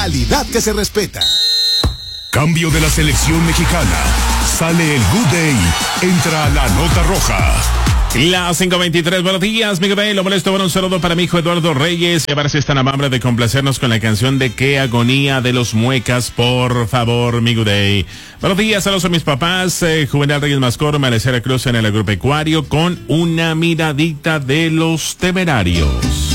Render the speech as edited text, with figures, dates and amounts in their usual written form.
calidad que se respeta. Cambio de la selección mexicana. Sale el Good Day. Entra a la nota roja. Las 5:23, buenos días, mi Day. Lo molesto, un saludo para mi hijo Eduardo Reyes. Y a ver si es tan amable de complacernos con la canción de Qué agonía de los Muecas, por favor, mi Day. Buenos días, saludos a mis papás, Juvenal Reyes Mascoro, Malecera Cruz en el agropecuario, con una miradita de Los Temerarios.